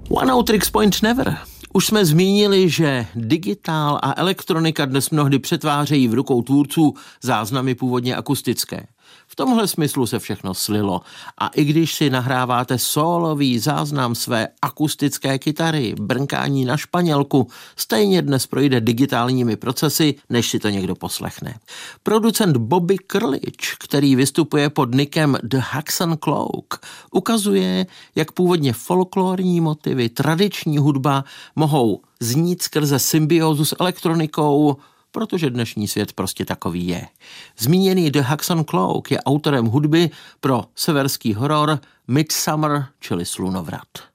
One Out Tricks Point Never. Už jsme zmínili, že digitál a elektronika dnes mnohdy přetvářejí v rukou tvůrců záznamy původně akustické. V tomhle smyslu se všechno slilo a i když si nahráváte sólový záznam své akustické kytary, brnkání na španělku, stejně dnes projde digitálními procesy, než si to někdo poslechne. Producent Bobby Krlič, který vystupuje pod nickem The Haxan Cloak, ukazuje, jak původně folklorní motivy, tradiční hudba mohou znít skrze symbiózu s elektronikou, protože dnešní svět prostě takový je. Zmíněný The Haxan Cloak je autorem hudby pro severský horor Midsummer, čili Slunovrat.